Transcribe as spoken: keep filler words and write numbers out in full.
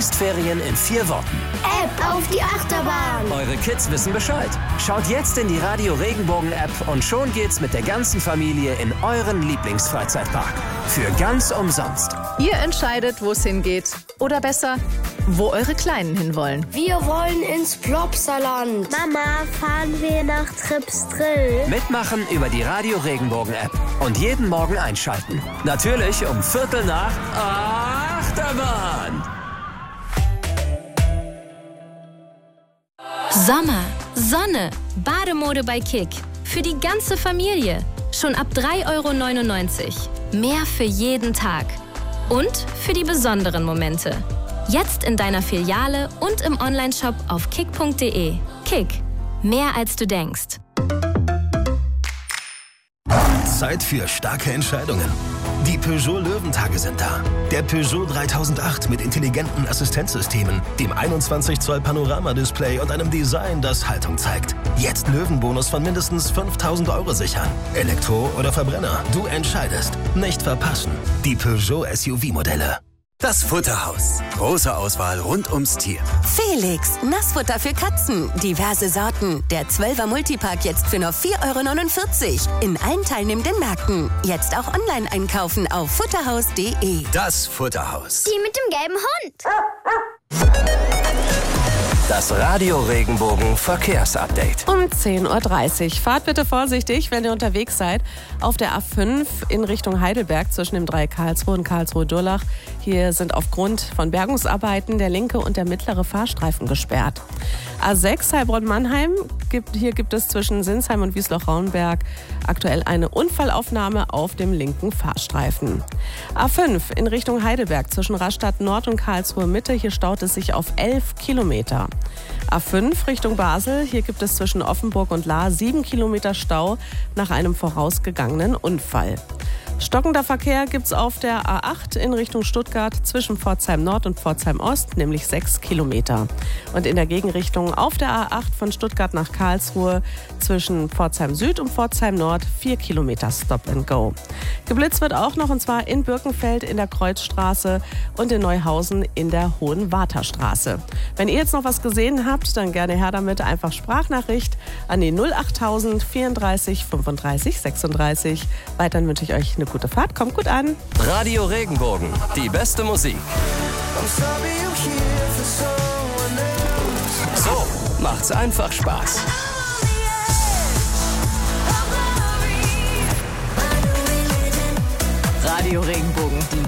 Pfingstferien in vier Worten. App auf die Achterbahn. Eure Kids wissen Bescheid. Schaut jetzt in die Radio Regenbogen App und schon geht's mit der ganzen Familie in euren Lieblingsfreizeitpark. Für ganz umsonst. Ihr entscheidet, wo es hingeht. Oder besser, wo eure Kleinen hinwollen. Wir wollen ins Plopsaland. Mama, fahren wir nach Trips Drill? Mitmachen über die Radio Regenbogen App. Und jeden Morgen einschalten. Natürlich um Viertel nach Achterbahn. Sommer, Sonne, Bademode bei Kick. Für die ganze Familie. Schon ab drei Euro neunundneunzig. Mehr für jeden Tag. Und für die besonderen Momente. Jetzt in deiner Filiale und im Onlineshop auf kick punkt de. Kick. Mehr als du denkst. Zeit für starke Entscheidungen. Die Peugeot Löwentage sind da. Der Peugeot dreitausendacht mit intelligenten Assistenzsystemen, dem einundzwanzig Zoll Panoramadisplay und einem Design, das Haltung zeigt. Jetzt Löwenbonus von mindestens fünftausend Euro sichern. Elektro oder Verbrenner, du entscheidest. Nicht verpassen. Die Peugeot S U V-Modelle. Das Futterhaus. Große Auswahl rund ums Tier. Felix, Nassfutter für Katzen. Diverse Sorten. Der zwölfer Multipack jetzt für nur vier Euro neunundvierzig. In allen teilnehmenden Märkten. Jetzt auch online einkaufen auf futterhaus punkt de. Das Futterhaus. Die mit dem gelben Hund. Das Radio Regenbogen Verkehrsupdate. Um zehn Uhr dreißig. Fahrt bitte vorsichtig, wenn ihr unterwegs seid. Auf der A fünf in Richtung Heidelberg zwischen dem Dreieck Karlsruhe und Karlsruhe-Durlach. Hier sind aufgrund von Bergungsarbeiten der linke und der mittlere Fahrstreifen gesperrt. A sechs Heilbronn-Mannheim. Hier gibt es zwischen Sinsheim und Wiesloch-Rauenberg aktuell eine Unfallaufnahme auf dem linken Fahrstreifen. A fünf in Richtung Heidelberg zwischen Rastatt Nord und Karlsruhe Mitte. Hier staut es sich auf elf Kilometer. A fünf Richtung Basel. Hier gibt es zwischen Offenburg und Lahr sieben Kilometer Stau nach einem vorausgegangenen Unfall. Stockender Verkehr gibt es auf der A acht in Richtung Stuttgart zwischen Pforzheim Nord und Pforzheim Ost, nämlich sechs Kilometer. Und in der Gegenrichtung auf der A acht von Stuttgart nach Karlsruhe zwischen Pforzheim Süd und Pforzheim Nord vier Kilometer Stop and Go. Geblitzt wird auch noch, und zwar in Birkenfeld in der Kreuzstraße und in Neuhausen in der Hohenwarterstraße. Wenn ihr jetzt noch was gesehen habt, dann gerne her damit. Einfach Sprachnachricht an die null achttausend vierunddreißig fünfunddreißig sechsunddreißig. Weiterhin wünsche ich euch eine gute Fahrt. Kommt gut an. Radio Regenbogen. Die beste Musik. So macht's einfach Spaß. Radio Regenbogen.